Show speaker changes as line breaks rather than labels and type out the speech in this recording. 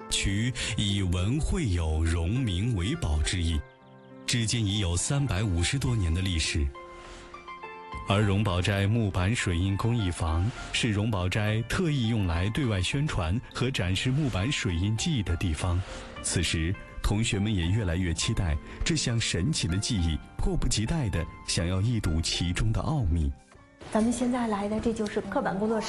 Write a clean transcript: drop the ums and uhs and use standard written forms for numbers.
取以文会友，荣民为宝之意，至今已有350多年的历史。而荣宝斋木板水印工艺坊是荣宝斋特意用来对外宣传和展示木板水印技艺的地方。此时，同学们也越来越期待这项神奇的技艺，迫不及待地想要一睹其中的奥秘。
咱们现在来的这就是刻板工作室。